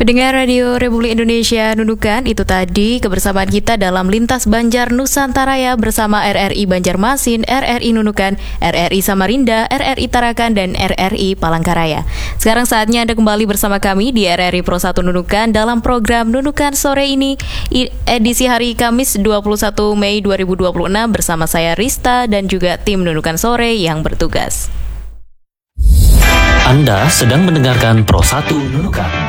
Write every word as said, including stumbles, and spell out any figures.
Pendengar Radio Republik Indonesia Nunukan, itu tadi kebersamaan kita dalam Lintas Banjar Nusantara ya bersama R R I Banjarmasin, R R I Nunukan, R R I Samarinda, R R I Tarakan, dan R R I Palangkaraya. Sekarang saatnya Anda kembali bersama kami di R R I Pro satu Nunukan dalam program Nunukan Sore ini, edisi hari Kamis dua puluh satu Mei dua ribu dua puluh enam bersama saya Rista dan juga tim Nunukan Sore yang bertugas. Anda sedang mendengarkan Pro satu Nunukan.